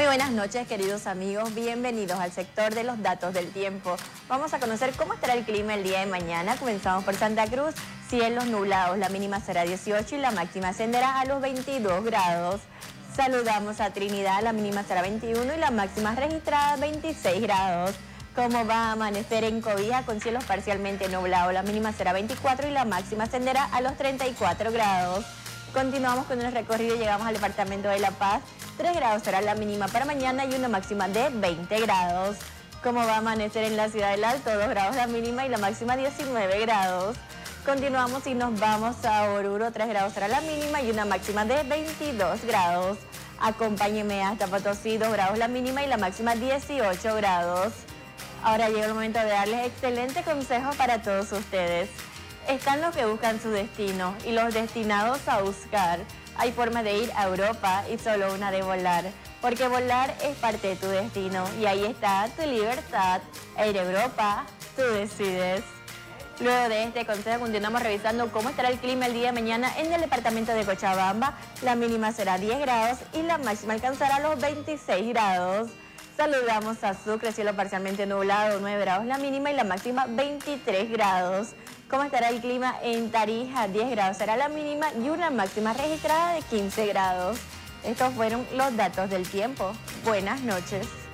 buenas noches, queridos amigos. Bienvenidos al sector de los datos del tiempo. Vamos a conocer cómo estará el clima el día de mañana. Comenzamos por Santa Cruz. Cielos nublados, la mínima será 18 y la máxima ascenderá a los 22 grados. Saludamos a Trinidad, la mínima será 21 y la máxima registrada 26 grados. ¿Cómo va a amanecer en Cobija? Con cielos parcialmente nublados, la mínima será 24 y la máxima ascenderá a los 34 grados. Continuamos con el recorrido y llegamos al departamento de La Paz. 3 grados será la mínima para mañana y una máxima de 20 grados. ¿Cómo va a amanecer en la ciudad del Alto? 2 grados la mínima y la máxima 19 grados. Continuamos y nos vamos a Oruro. 3 grados será la mínima y una máxima de 22 grados. Acompáñeme hasta Potosí. 2 grados la mínima y la máxima 18 grados. Ahora llega el momento de darles excelentes consejos para todos ustedes. Están los que buscan su destino y los destinados a buscar. Hay formas de ir a Europa y solo una de volar, porque volar es parte de tu destino y ahí está tu libertad. Ir a Europa, tú decides. Luego de este consejo continuamos revisando cómo estará el clima el día de mañana en el departamento de Cochabamba. La mínima será 10 grados y la máxima alcanzará los 26 grados. Saludamos a Sucre, cielo parcialmente nublado, 9 grados la mínima y la máxima 23 grados. ¿Cómo estará el clima en Tarija? 10 grados será la mínima y una máxima registrada de 15 grados. Estos fueron los datos del tiempo. Buenas noches.